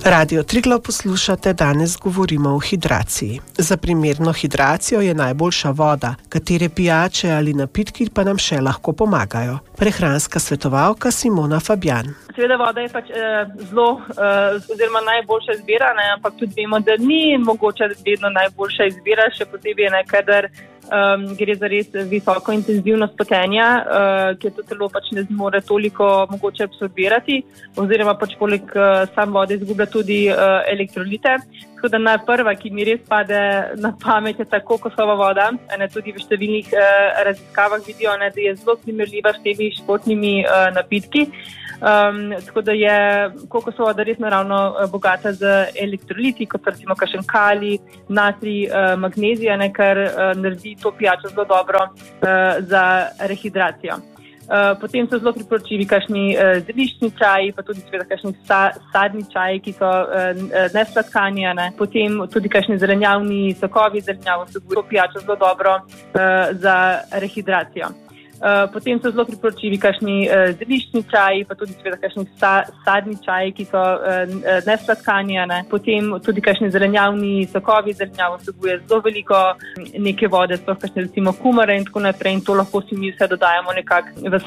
Radio Triglav poslušate, danes govorimo o hidraciji. Za primerno hidracijo je najboljša voda, katere pijače ali napitki pa nam še lahko pomagajo. Prehranska svetovalka Simona Fabjan. Seveda voda je zelo oziroma najboljša izbira, ampak tudi vemo, da ni mogoče vedno najboljša izbira, še posebej kadar gre za res visoko intenzivnost potenja, ki to telo ne zmore toliko mogoče absorbirati, oziroma poleg sam vode izgublja tudi elektrolite. Tako da prva, ki mi res pade na pamet, je ta kokosova voda. Tudi v številnih raziskavah vidijo, da je zelo primerljiva s temi športnimi napitki. Tako da je kokosova voda res naravno bogata z elektroliti, kot recimo kakšen kalij, natrij, magnezij, kar naredi to pijačo zelo dobro za rehidracijo. Potem so zelo priporočljivi kakšni zeliščni čaji, pa tudi seveda kakšni sadni čaji, ki so nesladkani. Potem tudi kakšni zelenjavni sokovi, zelenjavo vsebuje to pijačo zelo dobro za rehidracijo. Potem so zelo priporočljivi kakšni zeliščni čaji, pa tudi seveda kakšni sadni čaji, ki so nesladkani. Potem tudi kakšni zelenjavni sokovi, zelenjavo vsebuje zelo veliko neke vode, sploh kakšne recimo kumare in tako naprej, in to lahko si mi vse dodajamo nekako v